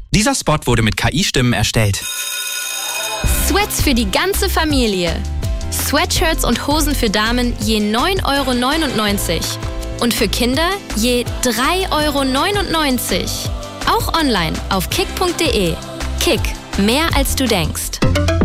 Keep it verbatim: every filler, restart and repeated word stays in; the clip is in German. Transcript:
Dieser Spot wurde mit K I-Stimmen erstellt. Sweats für die ganze Familie. Sweatshirts und Hosen für Damen je neun Euro neunundneunzig. Und für Kinder je drei Euro neunundneunzig. Auch online auf kick punkt de. Kick, mehr als du denkst.